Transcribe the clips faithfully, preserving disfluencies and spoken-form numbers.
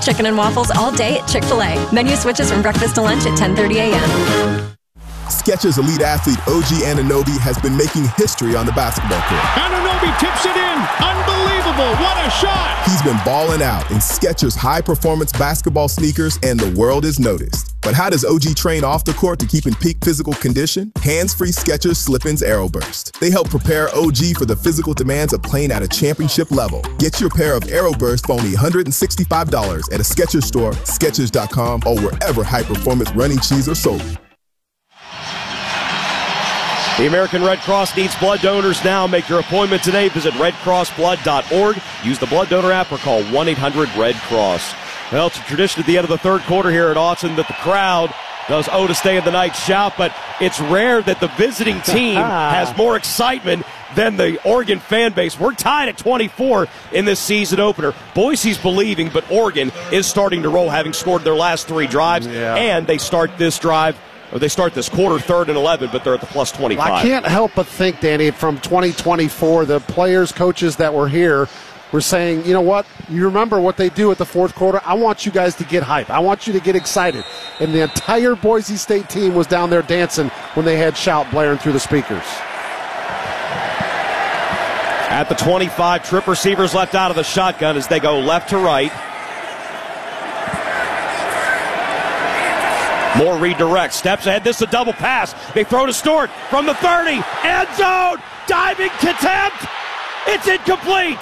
chicken and waffles all day at Chick-fil-A. Menu switches from breakfast to lunch at ten thirty a m Skechers elite athlete O G Anunoby has been making history on the basketball court. Anunoby tips it in. Unbelievable. What a shot. He's been balling out in Skechers high-performance basketball sneakers, and the world has noticed. But how does O G train off the court to keep in peak physical condition? Hands-free Skechers Slip-ins Aeroburst. They help prepare O G for the physical demands of playing at a championship level. Get your pair of Aeroburst for only one hundred sixty-five dollars at a Skechers store, Skechers dot com, or wherever high-performance running shoes are sold. The American Red Cross needs blood donors now. Make your appointment today. Visit red cross blood dot org. Use the blood donor app or call one eight hundred red cross. Well, it's a tradition at the end of the third quarter here at Autzen that the crowd does oh to stay in the night shout, but it's rare that the visiting team has more excitement than the Oregon fan base. We're tied at twenty-four in this season opener. Boise's believing, but Oregon is starting to roll, having scored their last three drives, yeah. and they start this drive Or they start this quarter, third and eleven, but they're at the plus twenty-five. I can't help but think, Danny, from twenty twenty-four, the players, coaches that were here were saying, you know what, you remember what they do at the fourth quarter? I want you guys to get hype. I want you to get excited. And the entire Boise State team was down there dancing when they had shout blaring through the speakers. At the twenty-five, trip receivers left out of the shotgun as they go left to right. Moore redirects, steps ahead. This is a double pass. They throw to Stewart from the thirty. End zone. Diving attempt. It's incomplete.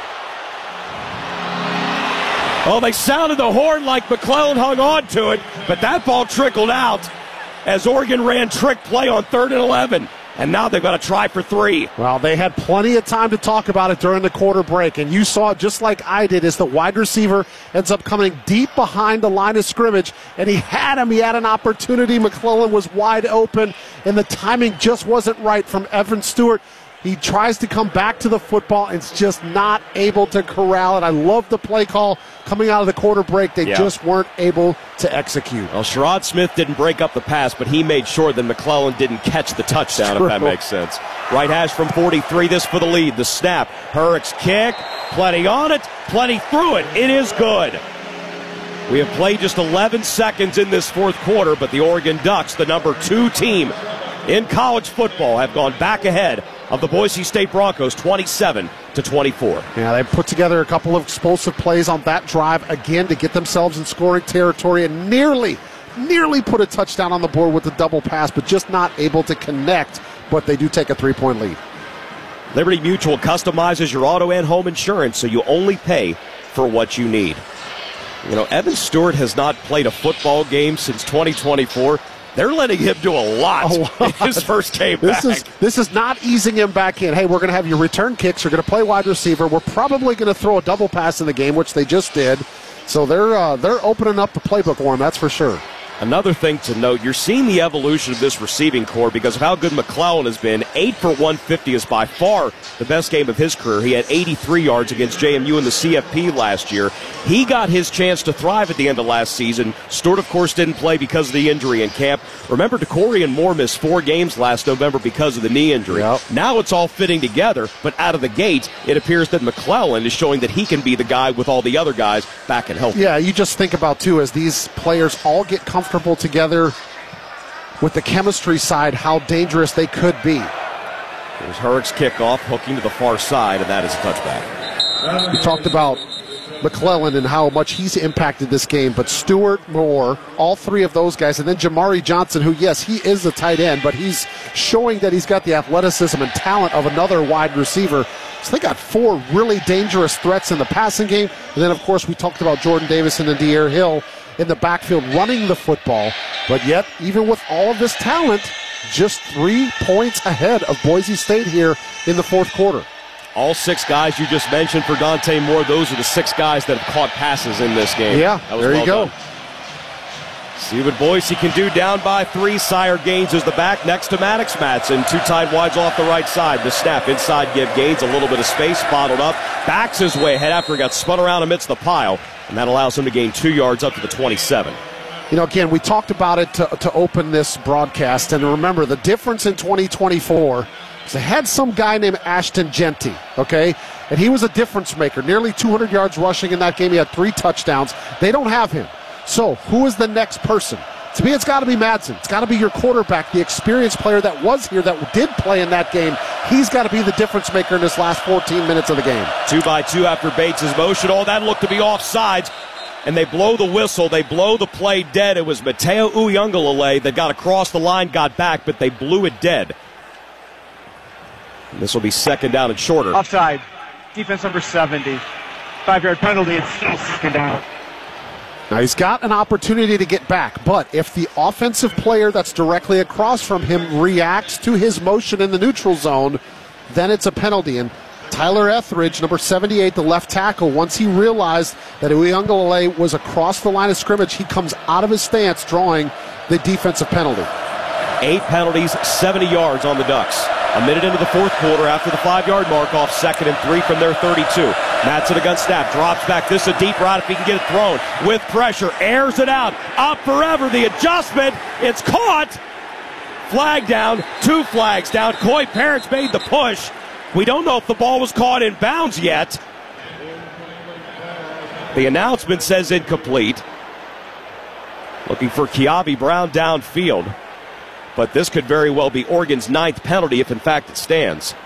Oh, they sounded the horn like McClellan hung on to it, but that ball trickled out as Oregon ran trick play on third and eleven. And now they've got to try for three. Well, they had plenty of time to talk about it during the quarter break, and you saw it just like I did as the wide receiver ends up coming deep behind the line of scrimmage, and he had him. He had an opportunity. McClellan was wide open, and the timing just wasn't right from Evan Stewart. He tries to come back to the football and is just not able to corral it. I love the play call coming out of the quarter break. They yeah. just weren't able to execute. Well, Sherrod Smith didn't break up the pass, but he made sure that McClellan didn't catch the touchdown, True. if that makes sense. Right hash from forty-three, this for the lead. The snap, Hurrick's kick, plenty on it, plenty through it. It is good. We have played just eleven seconds in this fourth quarter, but the Oregon Ducks, the number two team in college football, have gone back ahead of the Boise State Broncos, twenty-seven to twenty-four. Yeah, they put together a couple of explosive plays on that drive again to get themselves in scoring territory and nearly, nearly put a touchdown on the board with the double pass, but just not able to connect. But they do take a three-point lead. Liberty Mutual customizes your auto and home insurance so you only pay for what you need. You know, Evan Stewart has not played a football game since twenty twenty-four. They're letting him do a lot, a lot. in his first game this back. Is, this is not easing him back in. Hey, we're going to have your return kicks. You're going to play wide receiver. We're probably going to throw a double pass in the game, which they just did. So they're uh, they're opening up the playbook for him, that's for sure. Another thing to note, you're seeing the evolution of this receiving core because of how good McClellan has been. eight for one fifty is by far the best game of his career. He had eighty-three yards against J M U in the C F P last year. He got his chance to thrive at the end of last season. Stewart, of course, didn't play because of the injury in camp. Remember, DeCorian Moore missed four games last November because of the knee injury. Yep. Now it's all fitting together, but out of the gate, it appears that McClellan is showing that he can be the guy with all the other guys back and healthy. Yeah, you just think about, too, as these players all get comfortable together with the chemistry side, how dangerous they could be. There's Hurrick's kickoff, hooking to the far side, and that is a touchback. We talked about McClellan and how much he's impacted this game, but Stewart, Moore, all three of those guys, and then Jamari Johnson, who, yes, he is a tight end, but he's showing that he's got the athleticism and talent of another wide receiver. So they got four really dangerous threats in the passing game. And then, of course, we talked about Jordan Davison and De'Aaron Hill in the backfield running the football. But yet, even with all of this talent, just three points ahead of Boise State here in the fourth quarter. All six guys you just mentioned for Dante Moore, those are the six guys that have caught passes in this game. Yeah, that was there well you go. Done. See what Boise can do down by three. Sire Gaines is the back next to Maddox Matson. Two tight wides off the right side. The snap inside give Gaines a little bit of space, bottled up. Backs his way ahead after he got spun around amidst the pile. And that allows him to gain two yards up to the twenty-seven. You know, again, we talked about it to, to open this broadcast. And remember, the difference in twenty twenty-four is they had some guy named Ashton Jeanty, okay? and he was a difference maker. Nearly two hundred yards rushing in that game. He had three touchdowns. They don't have him. So who is the next person? To me, it's got to be Madsen. It's got to be your quarterback, the experienced player that was here, that did play in that game. He's got to be the difference maker in this last fourteen minutes of the game. Two by two after Bates' motion. All that looked to be offsides. And they blow the whistle. They blow the play dead. It was Mateo Uiagalelei that got across the line, got back, but they blew it dead. And this will be second down and shorter. Offside. Defense number seventy. Five-yard penalty. It's still second down. Now, he's got an opportunity to get back, but if the offensive player that's directly across from him reacts to his motion in the neutral zone, then it's a penalty. And Tyler Etheridge, number seventy-eight, the left tackle, once he realized that Uiagalelei was across the line of scrimmage, he comes out of his stance, drawing the defensive penalty. Eight penalties, seventy yards on the Ducks. A minute into the fourth quarter after the five-yard mark off second and three from their thirty-two. Madsen, a gun snap, drops back. This is a deep route if he can get it thrown. With pressure, airs it out. Up forever, the adjustment. It's caught. Flag down, two flags down. Coy Parents made the push. We don't know if the ball was caught in bounds yet. The announcement says incomplete. Looking for Kiavi Brown downfield. But this could very well be Oregon's ninth penalty if in fact it stands.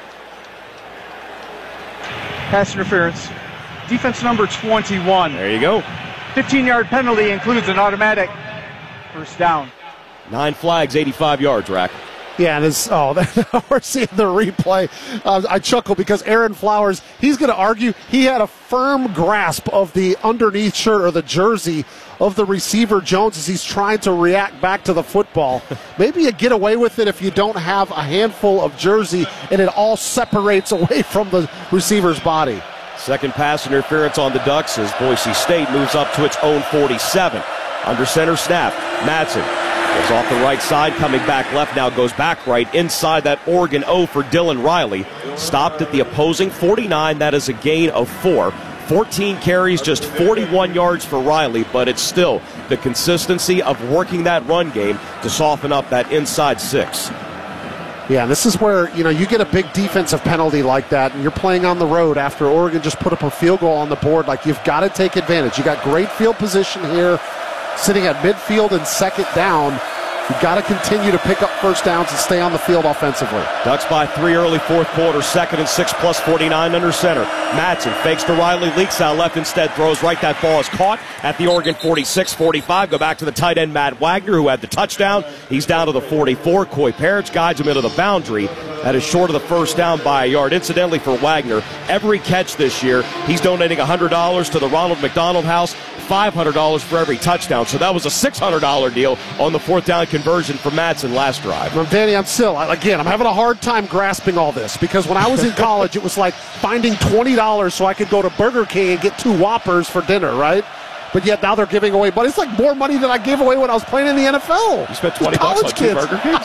Pass interference. Defense number twenty-one. There you go. fifteen-yard penalty includes an automatic first down. Nine flags, eighty-five yards, Rack. Yeah, and this, oh, we're seeing the replay. Uh, I chuckle because Aaron Flowers, he's going to argue he had a firm grasp of the underneath shirt or the jersey of the receiver Jones as he's trying to react back to the football. Maybe you get away with it if you don't have a handful of jersey and it all separates away from the receiver's body. Second pass interference on the Ducks as Boise State moves up to its own forty-seven. Under center snap, Madsen goes off the right side, coming back left, now goes back right inside that Oregon O for Dylan Riley. Stopped at the opposing forty-nine. That is a gain of four. fourteen carries, just forty-one yards for Riley, but it's still the consistency of working that run game to soften up that inside six. Yeah, this is where, you know, you get a big defensive penalty like that, and you're playing on the road after Oregon just put up a field goal on the board. Like, you've got to take advantage. You got great field position here, sitting at midfield and second down. You've got to continue to pick up first downs and stay on the field offensively. Ducks by three early fourth quarter, second and six plus forty-nine under center. Madsen fakes to Riley, leaks out left, instead throws right. That ball is caught at the Oregon forty-six forty-five. Go back to the tight end, Matt Wagner, who had the touchdown. He's down to the forty-four. Coy Parents guides him into the boundary. That is short of the first down by a yard. Incidentally, for Wagner, every catch this year, he's donating one hundred dollars to the Ronald McDonald House, five hundred dollars for every touchdown. So that was a six hundred dollars deal on the fourth down conversion for Madsen last drive. Well, Danny, I'm still, again, I'm having a hard time grasping all this because when I was in college, it was like finding twenty dollars so I could go to Burger King and get two Whoppers for dinner, right? But yet now they're giving away money. It's like more money than I gave away when I was playing in the N F L. You spent twenty bucks on two Burger Kings?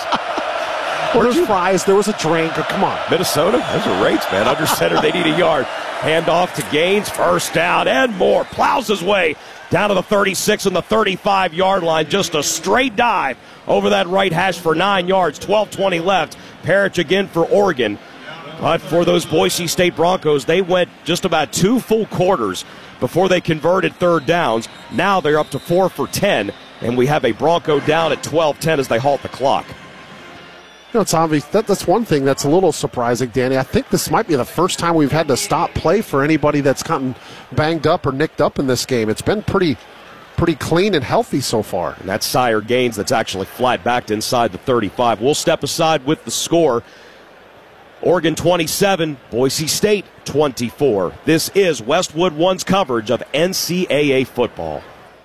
Well, there was fries, there was a drink. Come on. Minnesota, those are rates, man. Under center, they need a yard. Handoff to Gaines, first down, and more. Plows his way down to the thirty-six and the thirty-five-yard line. Just a straight dive over that right hash for nine yards. twelve twenty left. Parrish again for Oregon. But for those Boise State Broncos, they went just about two full quarters before they converted third downs. Now they're up to four for ten, and we have a Bronco down at twelve ten as they halt the clock. You know, it's obvious that that's one thing that's a little surprising, Danny. I think this might be the first time we've had to stop play for anybody that's gotten banged up or nicked up in this game. It's been pretty pretty clean and healthy so far. And that's Sire Gaines that's actually flat backed inside the thirty-five. We'll step aside with the score. Oregon twenty-seven, Boise State twenty-four. This is Westwood One's coverage of N C double A football.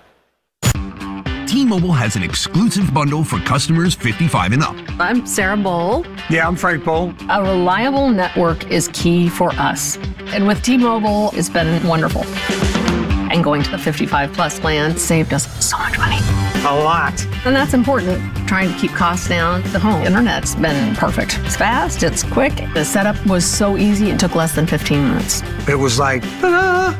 T-Mobile has an exclusive bundle for customers fifty-five and up. I'm Sarah Bowl. Yeah, I'm Frank Bowl. A reliable network is key for us. And with T-Mobile, it's been wonderful. And going to the fifty-five plus plan saved us so much money. A lot. And that's important, trying to keep costs down. The home internet's been perfect. It's fast, it's quick. The setup was so easy, it took less than fifteen minutes. It was like, ta-da!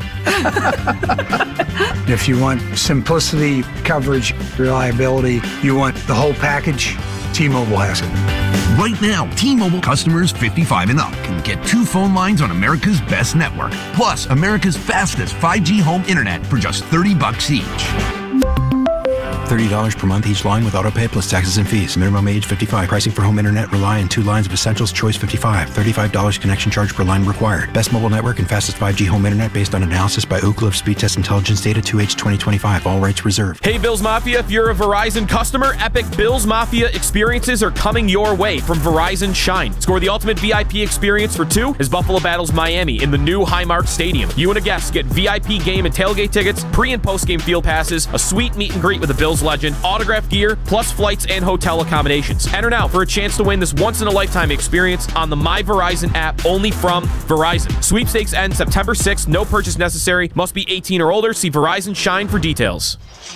If you want simplicity, coverage, reliability, you want the whole package, T-Mobile has it. Right now, T-Mobile customers fifty-five and up can get two phone lines on America's best network, plus America's fastest five G home internet for just thirty bucks each. thirty dollars per month each line with autopay plus taxes and fees. Minimum age fifty-five. Pricing for home internet rely on two lines of Essentials Choice fifty-five. thirty-five dollars connection charge per line required. Best mobile network and fastest five G home internet based on analysis by Ookla of Speed Test Intelligence data two H twenty twenty-five. All rights reserved. Hey Bills Mafia, if you're a Verizon customer, epic Bills Mafia experiences are coming your way from Verizon Shine. Score the ultimate V I P experience for two as Buffalo battles Miami in the new Highmark Stadium. You and a guest get V I P game and tailgate tickets, pre- and post-game field passes, a sweet meet and greet with the Bills legend, autographed gear, plus flights and hotel accommodations. Enter now for a chance to win this once-in-a-lifetime experience on the My Verizon app, only from Verizon. Sweepstakes ends September sixth. No purchase necessary. Must be eighteen or older. See Verizon Shine for details.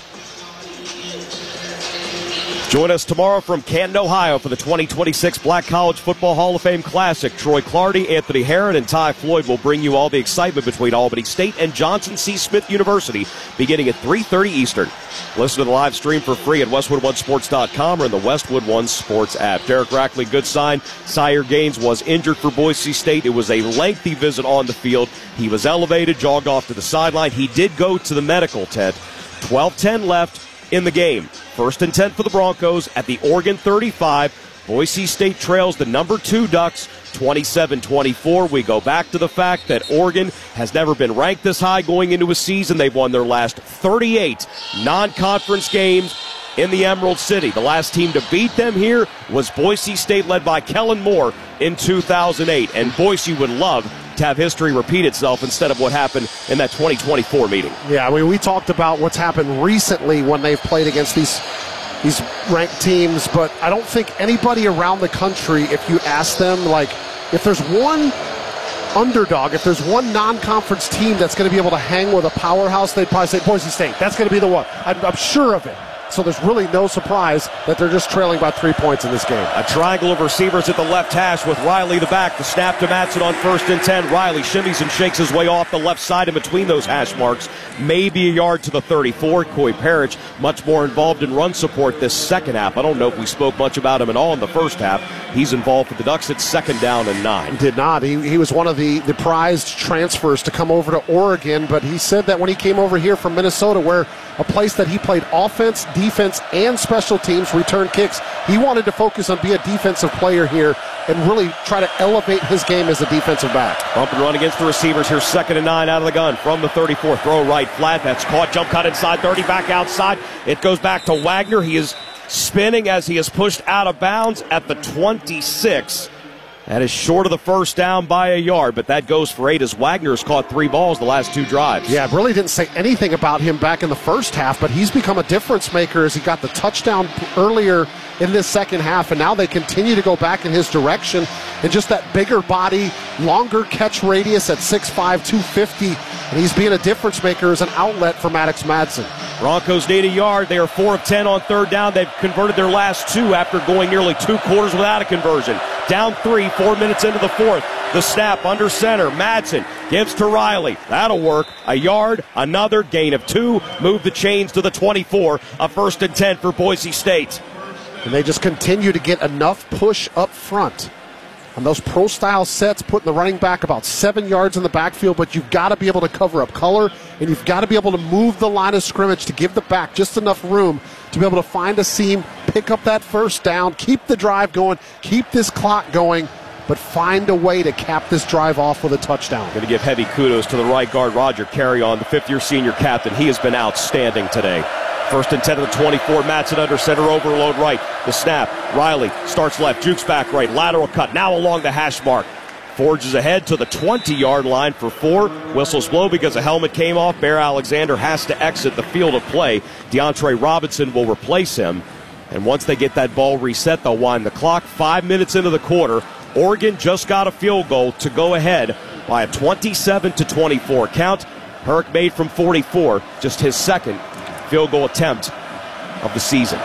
Join us tomorrow from Canton, Ohio for the twenty twenty-six Black College Football Hall of Fame Classic. Troy Clardy, Anthony Herron, and Ty Floyd will bring you all the excitement between Albany State and Johnson C. Smith University beginning at three thirty Eastern. Listen to the live stream for free at westwood one sports dot com or in the Westwood One Sports app. Derek Rackley, good sign. Sire Gaines was injured for Boise State. It was a lengthy visit on the field. He was elevated, jogged off to the sideline. He did go to the medical tent. twelve ten left in the game. First and ten for the Broncos at the Oregon thirty-five. Boise State trails the number two Ducks twenty-seven twenty-four. We go back to the fact that Oregon has never been ranked this high going into a season. They've won their last thirty-eight non-conference games in the Emerald City. The last team to beat them here was Boise State, led by Kellen Moore in two thousand eight. And Boise would love to have history repeat itself instead of what happened in that twenty twenty-four meeting. Yeah, I mean, we talked about what's happened recently when they've played against these these ranked teams, but I don't think anybody around the country, if you ask them, like, if there's one underdog, if there's one non-conference team that's going to be able to hang with a powerhouse, they'd probably say Boise State. That's going to be the one. I'm, I'm sure of it. So there's really no surprise that they're just trailing by three points in this game. A triangle of receivers at the left hash with Riley the back. The snap to Matson on first and ten. Riley shimmies and shakes his way off the left side in between those hash marks. Maybe a yard to the thirty-four. Coy Parrish much more involved in run support this second half. I don't know if we spoke much about him at all in the first half. He's involved for the Ducks at second down and nine. Did not. He, he was one of the, the prized transfers to come over to Oregon, but he said that when he came over here from Minnesota, where a place that he played offense, defense, and special teams, return kicks, he wanted to focus on being a defensive player here and really try to elevate his game as a defensive back. Bump and run against the receivers here. Second and nine out of the gun from the thirty-four. Throw right flat. That's caught. Jump cut inside thirty. Back outside. It goes back to Wagner. He is spinning as he is pushed out of bounds at the twenty-six. That is short of the first down by a yard, but that goes for eight as Wagner has caught three balls the last two drives. Yeah, really didn't say anything about him back in the first half, but he's become a difference maker as he got the touchdown earlier in this second half, and now they continue to go back in his direction. And just that bigger body, longer catch radius at six five, two fifty, and he's being a difference maker as an outlet for Maddox Madsen. Broncos need a yard. They are four of ten on third down. They've converted their last two after going nearly two quarters without a conversion. Down three, four minutes into the fourth. The snap under center. Madsen gives to Riley. That'll work. A yard, another gain of two. Move the chains to the twenty-four. A first and ten for Boise State. And they just continue to get enough push up front on those pro-style sets, putting the running back about seven yards in the backfield, but you've got to be able to cover up color, and you've got to be able to move the line of scrimmage to give the back just enough room to be able to find a seam, pick up that first down, keep the drive going, keep this clock going, but find a way to cap this drive off with a touchdown. Going to give heavy kudos to the right guard, Roger Carrion, the fifth-year senior captain. He has been outstanding today. First and ten to the twenty-four. Matson under center, overload right. The snap. Riley starts left, jukes back right. Lateral cut now along the hash mark. Forges ahead to the twenty-yard line for four. Whistles blow because a helmet came off. Bear Alexander has to exit the field of play. DeAndre Robinson will replace him. And once they get that ball reset, they'll wind the clock. Five minutes into the quarter, Oregon just got a field goal to go ahead by a twenty-seven to twenty-four count. Herrick made from forty-four, just his second field goal attempt of the season.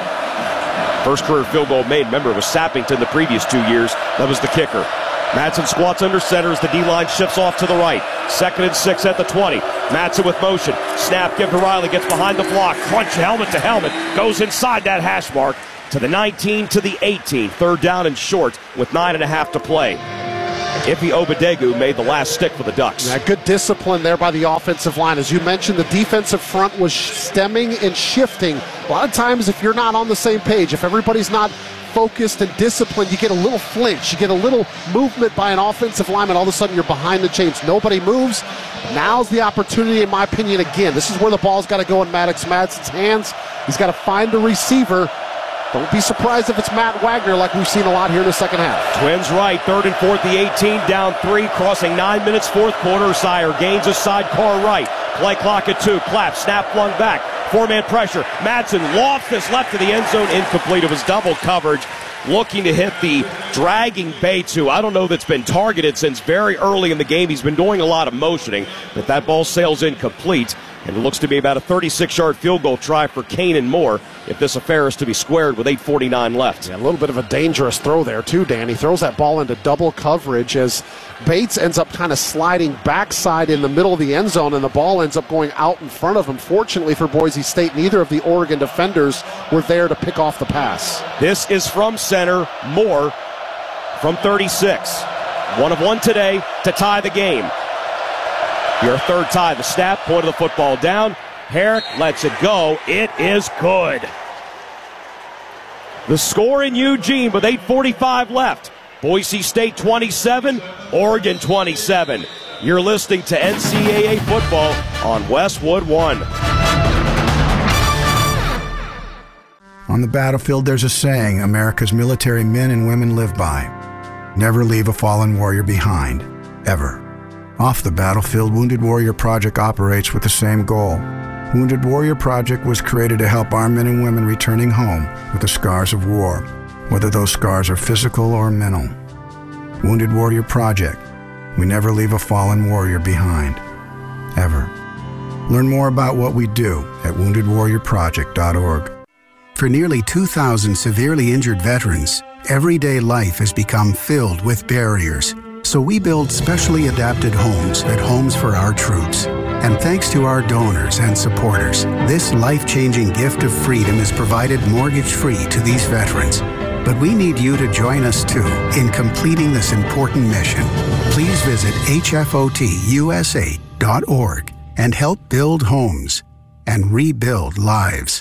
First career field goal made, remember, it was Sappington the previous two years. That was the kicker. Madsen squats under center as the D-line shifts off to the right. Second and six at the twenty. Madsen with motion. Snap, give to Riley, gets behind the block. Crunch helmet to helmet. Goes inside that hash mark. to the nineteen, to the eighteen. Third down and short with nine and a half to play. Ife Obadegu made the last stick for the Ducks. Yeah, good discipline there by the offensive line. As you mentioned, the defensive front was stemming and shifting. A lot of times if you're not on the same page, if everybody's not focused and disciplined, you get a little flinch, you get a little movement by an offensive lineman, all of a sudden you're behind the chains. Nobody moves. Now's the opportunity, in my opinion, again. This is where the ball's got to go in Maddox Madsen's hands. He's got to find a receiver. Don't be surprised if it's Matt Wagner like we've seen a lot here in the second half. Twins right, third and fourth, the eighteen, down three, crossing nine minutes, fourth quarter. Sire gains a sidecar right. Play clock at two. Clap, snap, flung back. Four-man pressure. Madsen lofts this left to the end zone, incomplete. It was double coverage, looking to hit the dragging Bates, who I don't know that's been targeted since very early in the game. He's been doing a lot of motioning, but that ball sails incomplete. And it looks to be about a thirty-six yard field goal try for Canaan Moore if this affair is to be squared with eight forty-nine left. Yeah, a little bit of a dangerous throw there too, Dan. He throws that ball into double coverage as Bates ends up kind of sliding backside in the middle of the end zone, and the ball ends up going out in front of him. Fortunately for Boise State, neither of the Oregon defenders were there to pick off the pass. This is from center, Moore from thirty-six. One of one today to tie the game. Your third tie, the snap, point of the football down. Herrick lets it go. It is good. The score in Eugene with eight forty-five left. Boise State twenty-seven, Oregon twenty-seven. You're listening to N C double A football on Westwood One. On the battlefield, there's a saying America's military men and women live by. Never leave a fallen warrior behind, ever. Off the battlefield, Wounded Warrior Project operates with the same goal. Wounded Warrior Project was created to help our men and women returning home with the scars of war, whether those scars are physical or mental. Wounded Warrior Project. We never leave a fallen warrior behind, ever. Learn more about what we do at wounded warrior project dot org. For nearly two thousand severely injured veterans, everyday life has become filled with barriers. So we build specially adapted homes at Homes for Our Troops. And thanks to our donors and supporters, this life-changing gift of freedom is provided mortgage-free to these veterans. But we need you to join us too in completing this important mission. Please visit H F O T U S A dot org and help build homes and rebuild lives.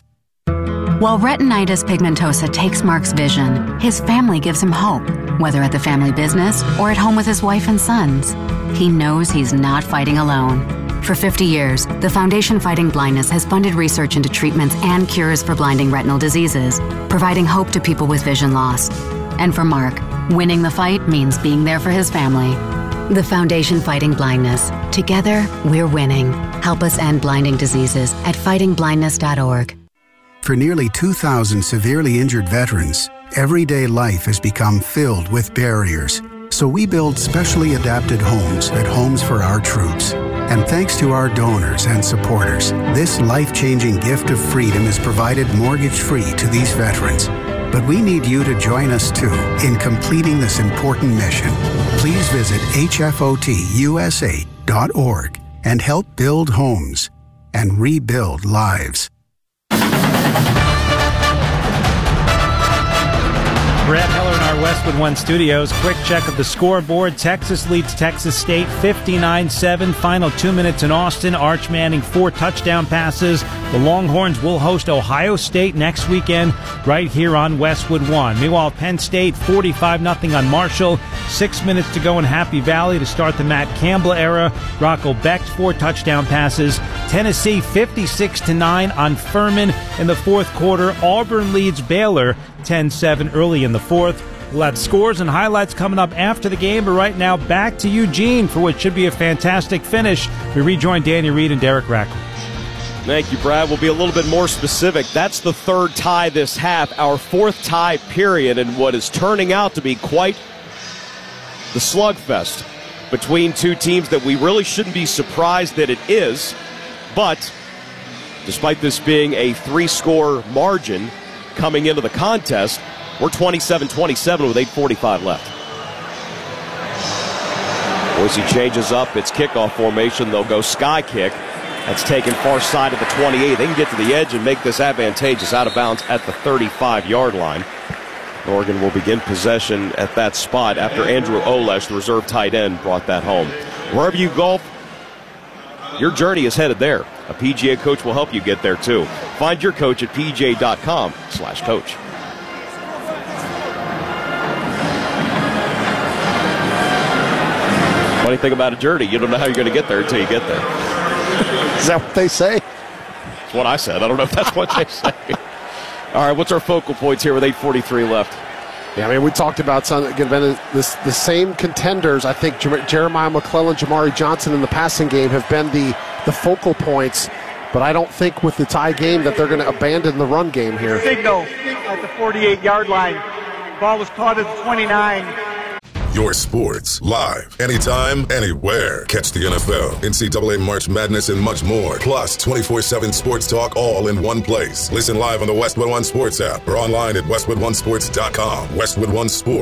While retinitis pigmentosa takes Mark's vision, his family gives him hope, whether at the family business or at home with his wife and sons. He knows he's not fighting alone. For fifty years, the Foundation Fighting Blindness has funded research into treatments and cures for blinding retinal diseases, providing hope to people with vision loss. And for Mark, winning the fight means being there for his family. The Foundation Fighting Blindness. Together, we're winning. Help us end blinding diseases at fighting blindness dot org. For nearly two thousand severely injured veterans, everyday life has become filled with barriers. So we build specially adapted homes at Homes for Our Troops. And thanks to our donors and supporters, this life-changing gift of freedom is provided mortgage-free to these veterans. But we need you to join us too in completing this important mission. Please visit H F O T U S A dot org and help build homes and rebuild lives. Brad Heller in our Westwood One studios. Quick check of the scoreboard. Texas leads Texas State fifty-nine seven. Final two minutes in Austin. Arch Manning, four touchdown passes. The Longhorns will host Ohio State next weekend right here on Westwood One. Meanwhile, Penn State forty-five nothing on Marshall. Six minutes to go in Happy Valley to start the Matt Campbell era. Rocco Becht, four touchdown passes. Tennessee fifty-six to nine on Furman in the fourth quarter. Auburn leads Baylor ten seven early in the fourth. We'll have scores and highlights coming up after the game, but right now back to Eugene for what should be a fantastic finish. We rejoin Danny Reed and Derek Rackle. Thank you, Brad. We'll be a little bit more specific. That's the third tie this half, our fourth tie period, and what is turning out to be quite the slugfest between two teams that we really shouldn't be surprised that it is. But despite this being a three-score margin coming into the contest, we're twenty-seven twenty-seven with eight forty-five left. Boise changes up its kickoff formation. They'll go sky kick. That's taken far side of the twenty-eight. They can get to the edge and make this advantageous out of bounds at the thirty-five-yard line. Oregon will begin possession at that spot after Andrew Olesh, the reserve tight end, brought that home. Wherever you golf, your journey is headed there. A P G A coach will help you get there too. Find your coach at P G A dot com slash coach. Funny thing about a journey, you don't know how you're going to get there until you get there. Is that what they say? That's what I said. I don't know if that's what they say. All right, what's our focal points here with eight forty-three left? Yeah, I mean, we talked about some, again, this, the same contenders. I think Jer- Jeremiah McClellan, Jamari Johnson in the passing game have been the, the focal points, but I don't think with the tie game that they're going to abandon the run game here. Signal at the forty-eight-yard line. Ball was caught at the twenty-nine. Your sports, live, anytime, anywhere. Catch the N F L, N C double A March Madness, and much more. Plus, twenty-four seven sports talk all in one place. Listen live on the Westwood One Sports app or online at westwood one sports dot com. Westwood One Sports.